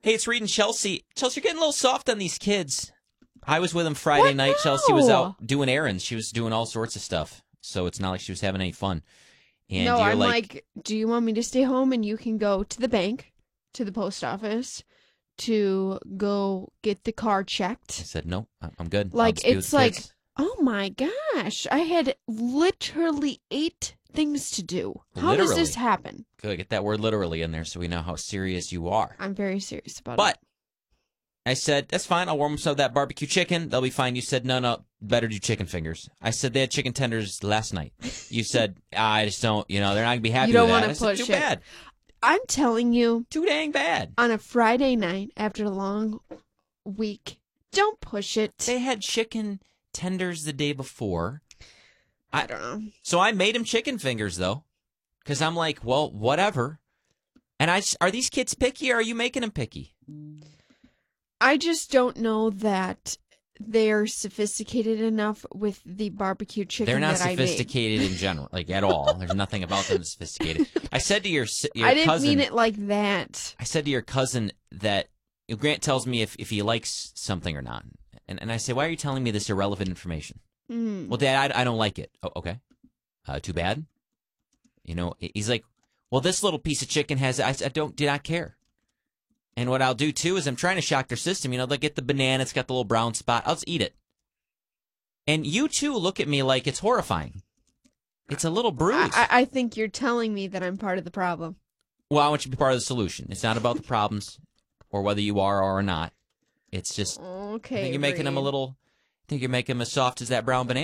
Hey, it's Reed and Chelsea. Chelsea, you're getting a little soft on these kids. I was with them Friday night. Chelsea was out doing errands. She was doing all sorts of stuff. So it's not like she was having any fun. And no, you're I'm like, do you want me to stay home and you can go to the bank, to the post office, to go get the car checked? I said, no, I'm good. Like, it's like, oh my gosh, I had literally 8 things to do. How does this happen? Good, get that word literally in there so we know how serious you are. I'm very serious about it. But I said, that's fine. I'll warm them some of that barbecue chicken. They'll be fine. You said, no, better do chicken fingers. I said, they had chicken tenders last night. You said, I just don't, they're not going to be happy with that. You don't want to push it. Too it. bad. I'm telling you. Too dang bad. On a Friday night after a long week, don't push it. They had chicken tenders the day before. I don't know. So I made him chicken fingers, though, because I'm like, well, whatever. And are these kids picky, or are you making them picky? I just don't know that they're sophisticated enough with the barbecue chicken. They're not that sophisticated in general, like at all. There's nothing about them that's sophisticated. I said to your cousin. I didn't mean it like that. I said to your cousin that Grant tells me if he likes something or not, and I say, why are you telling me this irrelevant information? Well, Dad, I don't like it. Oh, okay. Too bad. He's like, well, this little piece of chicken has. I do not care. And what I'll do, too, is I'm trying to shock their system. They'll get the banana. It's got the little brown spot. I'll just eat it. And you, too, look at me like it's horrifying. It's a little bruise. I think you're telling me that I'm part of the problem. Well, I want you to be part of the solution. It's not about the problems or whether you are or not. It's just, okay, I think you're making them a little, I think you're making them as soft as that brown banana.